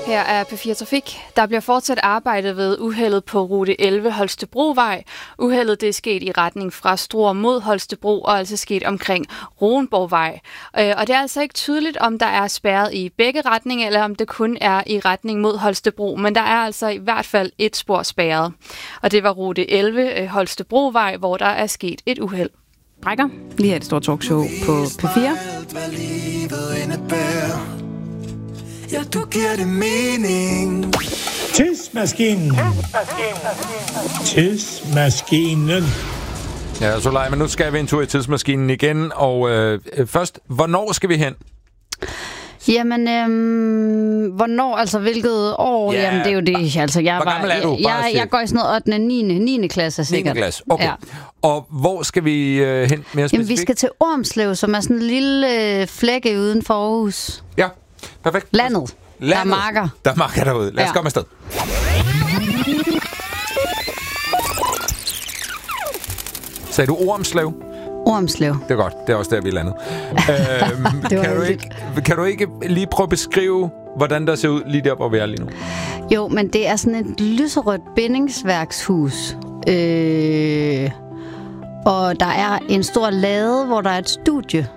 Her er P4 Trafik. Der bliver fortsat arbejdet ved uheldet på rute 11 Holstebrovej. Uheldet det er sket i retning fra Struer mod Holstebro og altså sket omkring Roenborgvej. Og det er altså ikke tydeligt, om der er spærret i begge retninger, eller om det kun er i retning mod Holstebro. Men der er altså i hvert fald et spor spærret. Og det var rute 11 Holstebrovej, hvor der er sket et uheld. Rækker. Lige her et stort talkshow på P4. Ja, du giver det mening. Tidsmaskinen. Tidsmaskinen. Ja, Solej, men nu skal vi en tur i tidsmaskinen igen. Og først, hvornår skal vi hen? Jamen, hvornår, altså hvilket år? Ja, jamen, det er jo det. Altså, hvor gammel er du? Jeg går i sådan noget 8. og 9. klasse, sikkert. 9. klasse, okay. Ja. Og hvor skal vi hen mere specifikt? Jamen, vi skal til Ormslev, som er sådan en lille flække uden for Aarhus. Ja, perfekt. Landet. Der er marker. Der er marker derude. Lad os komme afsted. Sagde du Ormslev? Ormslev. Det er godt. Det er også der, vi er landet. Kan du ikke lige prøve at beskrive, hvordan der ser ud lige der, hvor vi er lige nu? Jo, men det er sådan et lyserødt bindingsværkshus. Og der er en stor lade, hvor der er et studie,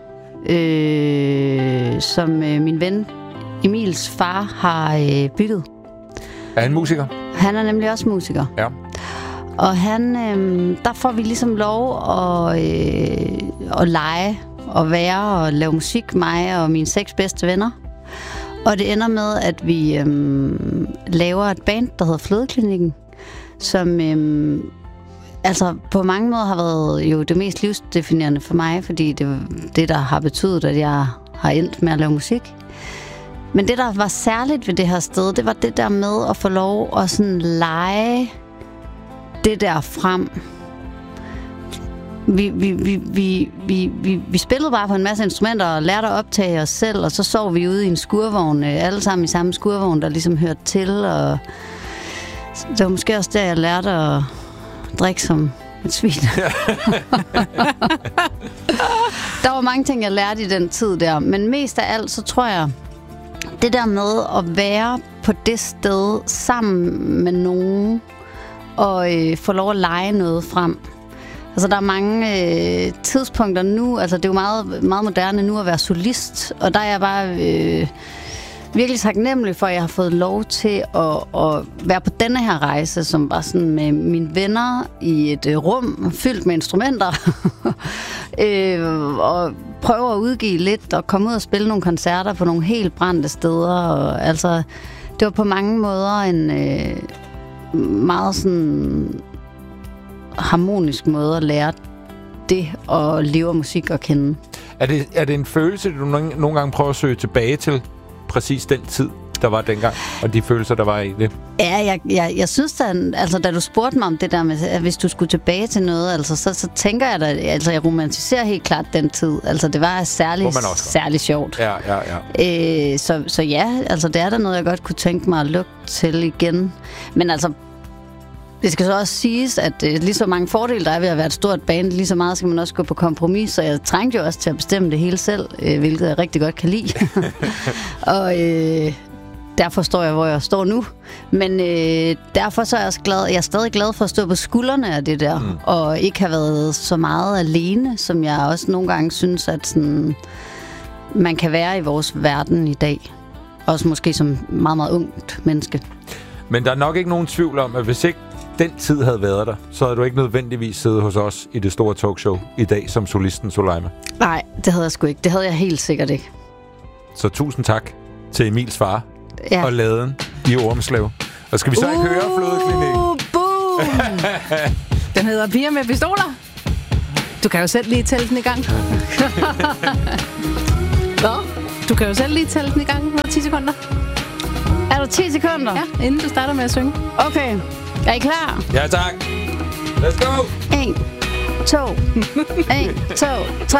som min ven Emils far har bygget. Er han musiker? Han er nemlig også musiker. Ja. Og han, der får vi ligesom lov at lege og være og lave musik, mig og mine 6 bedste venner. Og det ender med, at vi laver et band, der hedder Flødeklinikken, som altså på mange måder har været jo det mest livsdefinerende for mig, fordi det der har betydet, at jeg har endt med at lave musik. Men det, der var særligt ved det her sted, det var det der med at få lov at sådan lege det der frem. Vi spillede bare på en masse instrumenter og lærte at optage os selv, og så sov vi ude i en skurvogn, alle sammen i samme skurvogn, der ligesom hørte til, og det var måske også der, jeg lærte at drikke som et svin. Der var mange ting, jeg lærte i den tid der, men mest af alt, så tror jeg, det der med at være på det sted sammen med nogen, og få lov at lege noget frem. Altså, der er mange tidspunkter nu, altså det er jo meget, meget moderne nu at være solist, og der er jeg bare virkelig taknemmelig for, at jeg har fået lov til at være på denne her rejse, som var sådan med mine venner i et rum fyldt med instrumenter, og prøve at udgive lidt, og komme ud og spille nogle koncerter på nogle helt brændte steder, og altså, det var på mange måder en meget sådan harmonisk måde at lære det og leve musik at kende. Er det en følelse, du nogle gange prøver at søge tilbage til præcis den tid, der var dengang, og de følelser, der var i det? Ja, jeg synes, altså, da du spurgte mig om det der med, at hvis du skulle tilbage til noget, altså, så tænker jeg da, altså jeg romantiserer helt klart den tid. Altså det var særlig sjovt. Ja. Så ja, altså det er der noget, jeg godt kunne tænke mig at lukke til igen. Men altså, det skal så også siges, at lige så mange fordele, der er ved at være et stort band, lige så meget skal man også gå på kompromis, så jeg trængte jo også til at bestemme det hele selv, hvilket jeg rigtig godt kan lide. Og derfor står jeg, hvor jeg står nu. Men derfor så er jeg også glad, jeg er stadig glad for at stå på skuldrene af det der, og ikke have været så meget alene, som jeg også nogle gange synes, at sådan, man kan være i vores verden i dag. Også måske som meget, meget ungt menneske. Men der er nok ikke nogen tvivl om, at hvis ikke den tid havde været der, så havde du ikke nødvendigvis siddet hos os i det store talkshow i dag som solisten Soleima. Nej, det havde jeg sgu ikke. Det havde jeg helt sikkert ikke. Så tusind tak til Emils far og laden i Ormslev. Og skal vi så ikke høre Flødeklinikken? Boom! Den hedder Piger med pistoler. Du kan jo selv lige tælle den i gang. Du kan jo selv lige tælle den i gang på 10 sekunder. Er der 10 sekunder? Ja, inden du starter med at synge. Okay. Er I klar? Ja, tak. Let's go! 1, 2, 1, 2, 3.